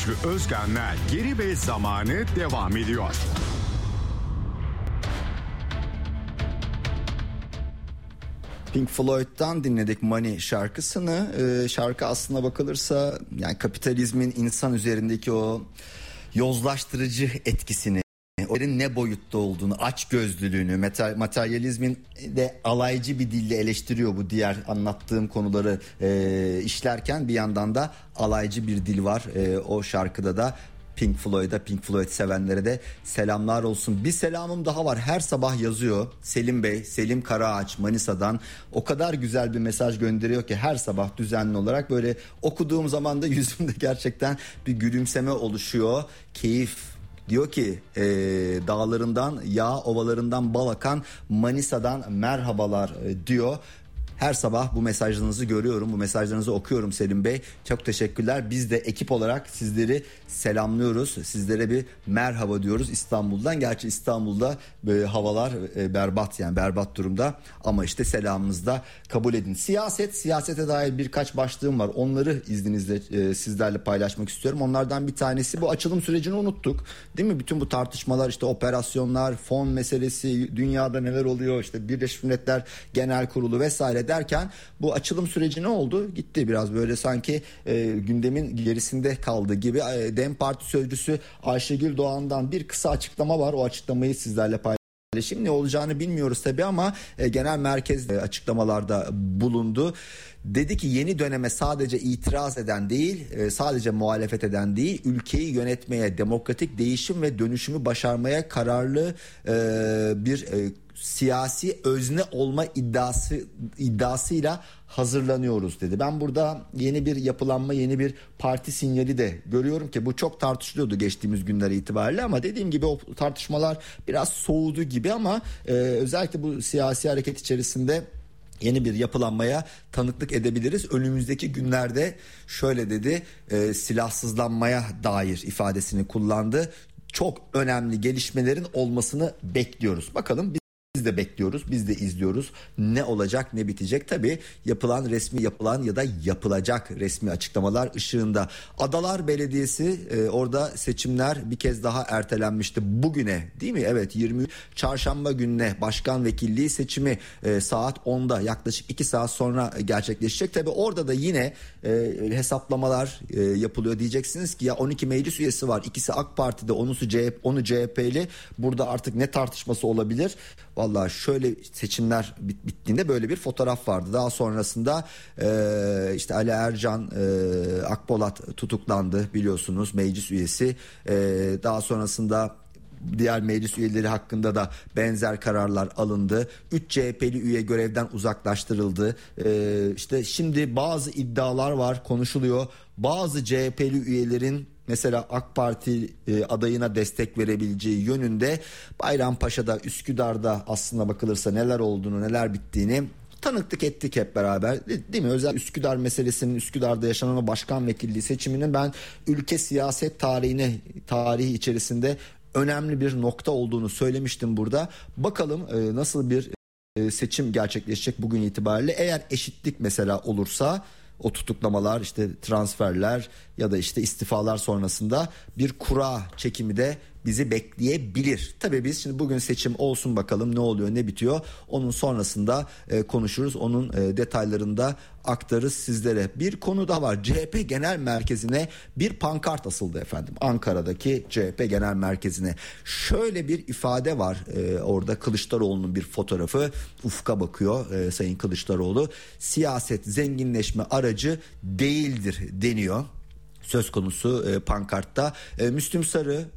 Özdeğiş ve Özgen'le Geri ve Zamanı devam ediyor. Pink Floyd'dan dinledik Money şarkısını. Şarkı aslına bakılırsa yani kapitalizmin insan üzerindeki o yozlaştırıcı etkisini, onların ne boyutta olduğunu, açgözlülüğünü, materyalizmin de alaycı bir dille eleştiriyor bu diğer anlattığım konuları işlerken, bir yandan da alaycı bir dil var o şarkıda da. Pink Floyd'a, Pink Floyd sevenlere de selamlar olsun. Bir selamım daha var. Her sabah yazıyor Selim Bey, Selim Karaağaç Manisa'dan. O kadar güzel bir mesaj gönderiyor ki her sabah düzenli olarak, böyle okuduğum zaman da yüzümde gerçekten bir gülümseme oluşuyor. Keyif. Diyor ki dağlarından, yağ ovalarından bal akan Manisa'dan merhabalar diyor. Her sabah bu mesajlarınızı görüyorum, bu mesajlarınızı okuyorum Selim Bey. Çok teşekkürler. Biz de ekip olarak sizleri selamlıyoruz. Sizlere bir merhaba diyoruz İstanbul'dan. Gerçi İstanbul'da böyle havalar berbat, yani berbat durumda. Ama işte selamınızı da kabul edin. Siyasete dair birkaç başlığım var. Onları izninizle sizlerle paylaşmak istiyorum. Onlardan bir tanesi, bu açılım sürecini unuttuk. Değil mi? Bütün bu tartışmalar, işte operasyonlar, fon meselesi, dünyada neler oluyor, işte Birleşmiş Milletler Genel Kurulu vesaire derken bu açılım süreci ne oldu? Gitti biraz böyle, sanki gündemin gerisinde kaldı gibi. DEM Parti sözcüsü Ayşegül Doğan'dan bir kısa açıklama var. O açıklamayı sizlerle paylaşayım. Ne olacağını bilmiyoruz tabii ama genel merkez açıklamalarda bulundu. Dedi ki yeni döneme sadece itiraz eden değil, sadece muhalefet eden değil, ülkeyi yönetmeye, demokratik değişim ve dönüşümü başarmaya kararlı bir siyasi özne olma iddiasıyla hazırlanıyoruz dedi. Ben burada yeni bir yapılanma, yeni bir parti sinyali de görüyorum ki bu çok tartışılıyordu geçtiğimiz günler itibariyle, ama dediğim gibi o tartışmalar biraz soğudu gibi, ama özellikle bu siyasi hareket içerisinde yeni bir yapılanmaya tanıklık edebiliriz. Önümüzdeki günlerde şöyle dedi, silahsızlanmaya dair ifadesini kullandı. Çok önemli gelişmelerin olmasını bekliyoruz. Bakalım, biz de bekliyoruz, biz de izliyoruz. Ne olacak, ne bitecek? Tabii yapılan ya da yapılacak resmi açıklamalar ışığında. Adalar Belediyesi, orada seçimler bir kez daha ertelenmişti bugüne, değil mi? Evet, 23 çarşamba gününe başkan vekilliği seçimi saat 10'da, yaklaşık 2 saat sonra gerçekleşecek. Tabii orada da yine hesaplamalar yapılıyor. Diyeceksiniz ki ya 12 meclis üyesi var, ikisi AK Parti'de, onu CHP'li. Burada artık ne tartışması olabilir? Vallahi şöyle, seçimler bittiğinde böyle bir fotoğraf vardı. Daha sonrasında işte Ali Ercan Akpolat tutuklandı, biliyorsunuz, meclis üyesi. Daha sonrasında diğer meclis üyeleri hakkında da benzer kararlar alındı. 3 CHP'li üye görevden uzaklaştırıldı. İşte şimdi bazı iddialar var, konuşuluyor. Bazı CHP'li üyelerin mesela AK Parti adayına destek verebileceği yönünde. Bayrampaşa'da, Üsküdar'da aslında bakılırsa neler olduğunu, neler bittiğini tanıklık ettik hep beraber, değil mi? Özel Üsküdar meselesinin, Üsküdar'da yaşanan o başkan vekilliği seçiminin ben ülke siyaset tarihi içerisinde önemli bir nokta olduğunu söylemiştim burada. Bakalım nasıl bir seçim gerçekleşecek bugün itibariyle. Eğer eşitlik mesela olursa, o tutuklamalar, işte transferler ya da işte istifalar sonrasında bir kura çekimi de bizi bekleyebilir. Tabii biz şimdi bugün seçim olsun, bakalım ne oluyor, ne bitiyor. Onun sonrasında konuşuruz. Onun detaylarında aktarırız sizlere. Bir konu da var. CHP Genel Merkezi'ne bir pankart asıldı efendim. Ankara'daki CHP Genel Merkezi'ne. Şöyle bir ifade var. Orada Kılıçdaroğlu'nun bir fotoğrafı. Ufka bakıyor Sayın Kılıçdaroğlu. Siyaset zenginleşme aracı değildir deniyor. Söz konusu pankartta. Müslüm Sarı,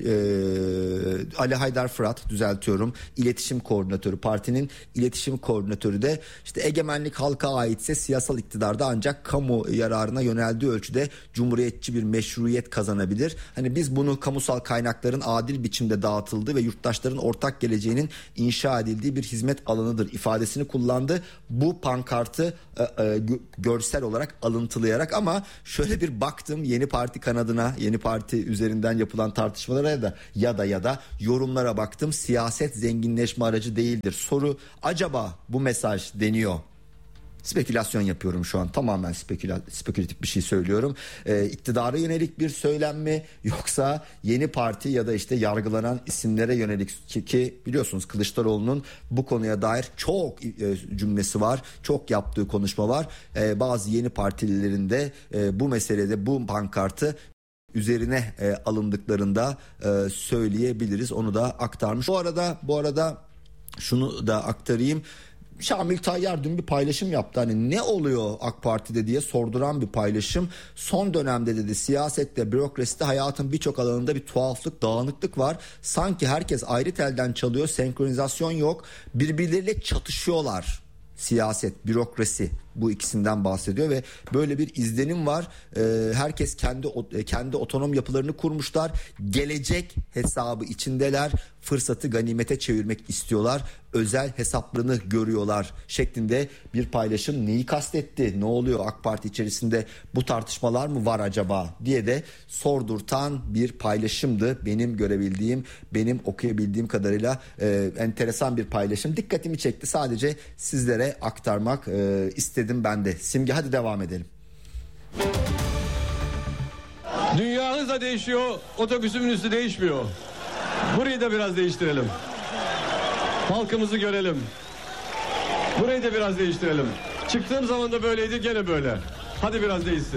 Ali Haydar Fırat, düzeltiyorum, iletişim koordinatörü, partinin iletişim koordinatörü de işte egemenlik halka aitse siyasal iktidarda ancak kamu yararına yöneldiği ölçüde cumhuriyetçi bir meşruiyet kazanabilir. Hani biz bunu kamusal kaynakların adil biçimde dağıtıldığı ve yurttaşların ortak geleceğinin inşa edildiği bir hizmet alanıdır ifadesini kullandı. Bu pankartı görsel olarak alıntılayarak, ama şöyle bir baktım Yeni Parti kanadına, Yeni Parti üzerinden yapılan tartışmalara ya da yorumlara baktım. Siyaset zenginleşme aracı değildir. Soru, acaba bu mesaj deniyor spekülasyon yapıyorum şu an, tamamen spekülatif bir şey söylüyorum. İktidara yönelik bir söylem mi, yoksa yeni parti ya da işte yargılanan isimlere yönelik ki biliyorsunuz Kılıçdaroğlu'nun bu konuya dair çok cümlesi var, çok yaptığı konuşma var. Bazı yeni partililerin de bu meselede bu pankartı üzerine alındıklarında söyleyebiliriz. Onu da aktarmış. Bu arada şunu da aktarayım. Şamil Tayyar dün bir paylaşım yaptı. Hani ne oluyor AK Parti'de diye sorduran bir paylaşım. Son dönemde dedi siyasette, bürokraside, hayatın birçok alanında bir tuhaflık, dağınıklık var. Sanki herkes ayrı telden çalıyor, senkronizasyon yok. Birbirleriyle çatışıyorlar. Siyaset, bürokrasi, bu ikisinden bahsediyor ve böyle bir izlenim var. Herkes kendi otonom yapılarını kurmuşlar. Gelecek hesabı içindeler. Fırsatı ganimete çevirmek istiyorlar. Özel hesaplarını görüyorlar şeklinde bir paylaşım. Neyi kastetti? Ne oluyor AK Parti içerisinde? Bu tartışmalar mı var acaba diye de sordurtan bir paylaşımdı. Benim görebildiğim, benim okuyabildiğim kadarıyla enteresan bir paylaşım. Dikkatimi çekti. Sadece sizlere aktarmak istedim ben de. Simge, hadi devam edelim. Dünya hızla değişiyor, otobüsümün üstü değişmiyor. Burayı da biraz değiştirelim. Halkımızı görelim. Burayı da biraz değiştirelim. Çıktığım zaman da böyleydi, gene böyle. Hadi biraz değişsin.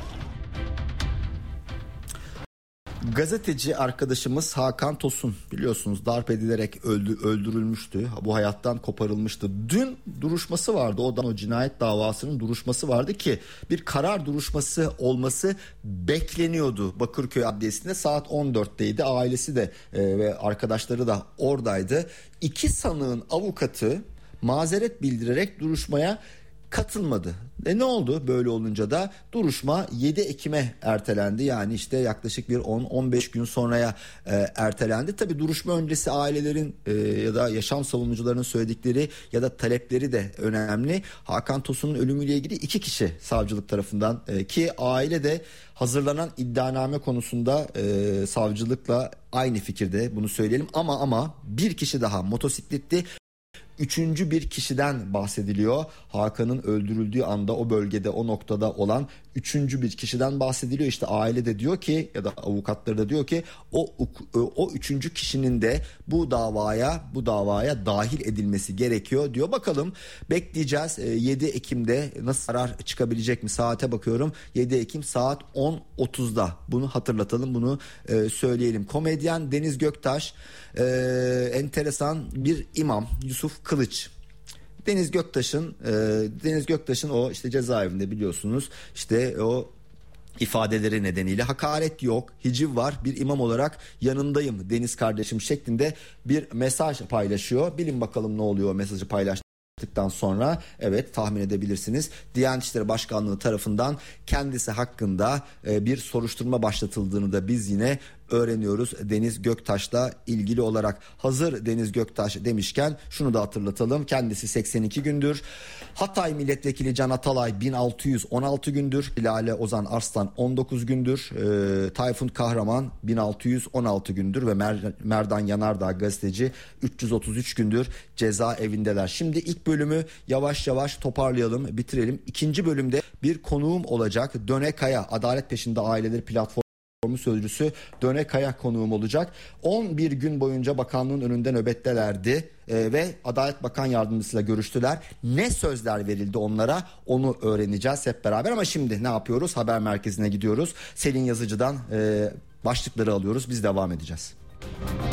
Gazeteci arkadaşımız Hakan Tosun biliyorsunuz darp edilerek öldürülmüştü. Bu hayattan koparılmıştı. Dün duruşması vardı. O cinayet davasının duruşması vardı ki bir karar duruşması olması bekleniyordu. Bakırköy Adliyesi'nde saat 14'teydi. Ailesi de ve arkadaşları da oradaydı. İki sanığın avukatı mazeret bildirerek duruşmaya katılmadı. Ne oldu? Böyle olunca da duruşma 7 Ekim'e ertelendi. Yani işte yaklaşık bir 10-15 gün sonraya ertelendi. Tabii duruşma öncesi ailelerin ya da yaşam savunucularının söyledikleri ya da talepleri de önemli. Hakan Tosun'un ölümüyle ilgili 2 kişi savcılık tarafından ki aile de hazırlanan iddianame konusunda savcılıkla aynı fikirde, bunu söyleyelim. Ama bir kişi daha motosikletli. Üçüncü bir kişiden bahsediliyor. Hakan'ın öldürüldüğü anda o bölgede, o noktada olan üçüncü bir kişiden bahsediliyor. İşte aile de diyor ki ya da avukatları da diyor ki o üçüncü kişinin de bu davaya dahil edilmesi gerekiyor diyor. Bakalım, bekleyeceğiz. 7 Ekim'de nasıl karar çıkabilecek mi? Saate bakıyorum. 7 Ekim saat 10.30'da. Bunu hatırlatalım, bunu söyleyelim. Komedyen Deniz Göktaş, enteresan bir imam Yusuf Kılıç. Deniz Göktaş'ın o işte cezaevinde biliyorsunuz işte o ifadeleri nedeniyle hakaret yok, hiciv var, bir imam olarak yanındayım Deniz kardeşim şeklinde bir mesaj paylaşıyor. Bilin bakalım ne oluyor o mesajı paylaştıktan sonra. Evet, tahmin edebilirsiniz. Diyanet İşleri Başkanlığı tarafından kendisi hakkında bir soruşturma başlatıldığını da biz yine öğreniyoruz Deniz Göktaş'la ilgili olarak. Hazır Deniz Göktaş demişken şunu da hatırlatalım. Kendisi 82 gündür. Hatay Milletvekili Can Atalay 1616 gündür. Lale Ozan Arslan 19 gündür. Tayfun Kahraman 1616 gündür ve Merdan Yanardağ gazeteci 333 gündür cezaevindeler. Şimdi ilk bölümü yavaş yavaş toparlayalım, bitirelim. İkinci bölümde bir konuğum olacak. Döne Kaya, Adalet Peşinde Aileleri Platformu sözcüsü Döne Kaya konuğum olacak. 11 gün boyunca bakanlığın önünde nöbettelerdi ve Adalet Bakan Yardımcısıyla görüştüler. Ne sözler verildi onlara, onu öğreneceğiz hep beraber. Ama şimdi ne yapıyoruz? Haber merkezine gidiyoruz. Selin Yazıcı'dan başlıkları alıyoruz. Biz devam edeceğiz.